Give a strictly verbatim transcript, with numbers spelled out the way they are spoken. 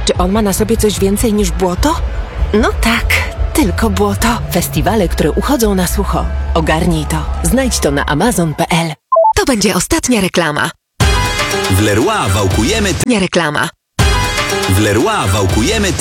Czy on ma na sobie coś więcej niż błoto? No tak, tylko błoto. Festiwale, które uchodzą na sucho. Ogarnij to. Znajdź to na amazon kropka p l. To będzie ostatnia reklama. W Leroy wałkujemy... Nie reklama. W Leroy wałkujemy...